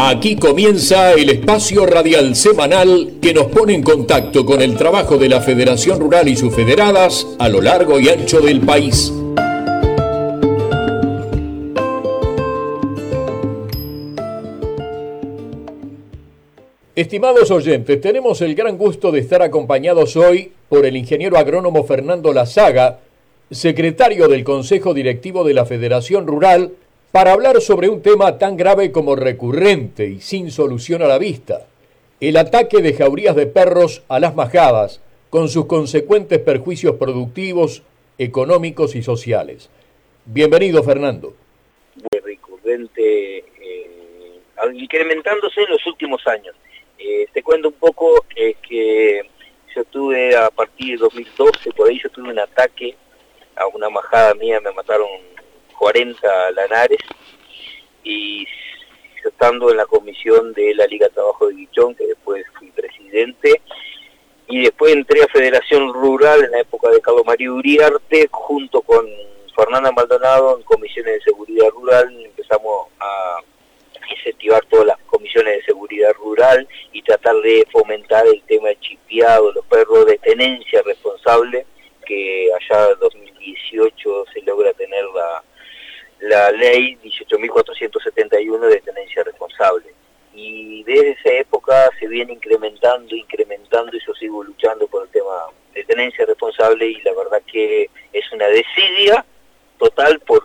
Aquí comienza el espacio radial semanal que nos pone en contacto con el trabajo de la Federación Rural y sus federadas a lo largo y ancho del país. Estimados oyentes, tenemos el gran gusto de estar acompañados hoy por el ingeniero agrónomo Fernando Lazaga, secretario del Consejo Directivo de la Federación Rural, para hablar sobre un tema tan grave como recurrente y sin solución a la vista: el ataque de jaurías de perros a las majadas, con sus consecuentes perjuicios productivos, económicos y sociales. Bienvenido, Fernando. Recurrente, incrementándose en los últimos años. Te cuento un poco que yo tuve a partir de 2012, por ahí yo tuve un ataque a una majada mía, me mataron 40 lanares, y yo estando en la comisión de la Liga de Trabajo de Guichón, que después fui presidente, y después entré a Federación Rural en la época de Carlos María Uriarte, junto con Fernanda Maldonado en comisiones de seguridad rural, empezamos a incentivar todas las comisiones de seguridad rural y tratar de fomentar el tema de chipeado, los perros de tenencia responsable, que allá en 2018 se logra tener la ley 18.471 de tenencia responsable. Y desde esa época se viene incrementando, y yo sigo luchando por el tema de tenencia responsable, y la verdad que es una desidia total, porque